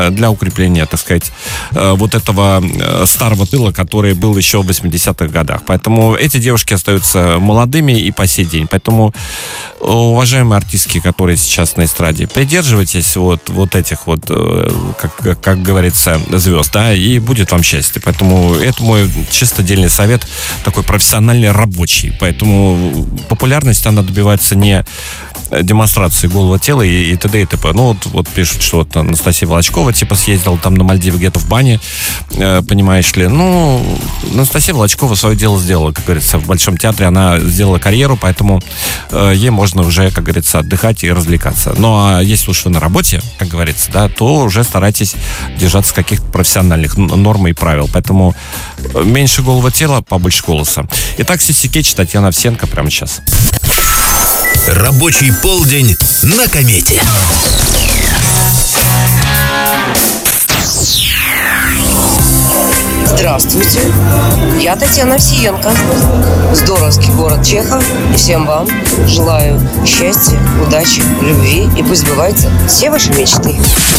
для укрепления, так сказать, вот этого старого тыла, который был еще в 80-х годах. Поэтому эти девушки остаются молодыми и по сей день. Поэтому, уважаемые артистки, которые сейчас на эстраде, придерживайтесь вот этих вот, как говорится, звезд, да, и будет вам счастье. Поэтому это мой чисто дельный совет, такой профессиональный, рабочий. Поэтому популярность, она добивается не демонстрации голого тела и т.д. и т.п. Ну, вот пишут, что вот Анастасия Волочкова, типа, съездила там на Мальдивы где-то в бане, понимаешь ли. Ну, Анастасия Волочкова свое дело сделала, как говорится, в Большом театре она сделала карьеру, поэтому ей можно уже, как говорится, отдыхать и развлекаться. Ну, а если уж вы на работе, как говорится, да, то уже старайтесь держаться каких-то профессиональных норм и правил. Поэтому меньше голого тела, побольше голоса. Итак, Сиси Кетч, Татьяна Овсенко прямо сейчас. Рабочий полдень на Комете. Здравствуйте, я Татьяна Овсиенко. Здоровский город Чехов. И всем вам желаю счастья, удачи, любви. И пусть сбываются все ваши мечты.